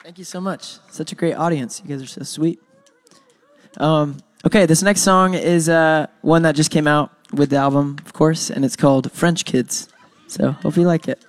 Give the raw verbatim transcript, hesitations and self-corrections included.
Thank you so much. Such a great audience. You guys are so sweet. Um, okay, this next song is uh, one that just came out with the album, of course, and it's called French Kids. So hope you like it.